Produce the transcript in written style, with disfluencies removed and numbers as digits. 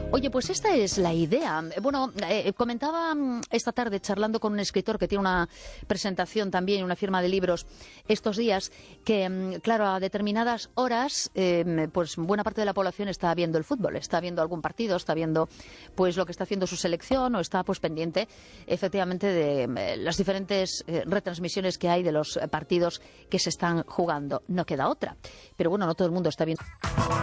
Oye, pues esta es la idea. Bueno, comentaba esta tarde charlando con un escritor que tiene una presentación también, una firma de libros estos días, que claro, a determinadas horas, pues buena parte de la población está viendo el fútbol, está viendo algún partido, está viendo pues lo que está haciendo su selección o está pues pendiente efectivamente de las diferentes retransmisiones que hay de los partidos que se están jugando. No queda otra. Pero bueno, no todo el mundo está viendo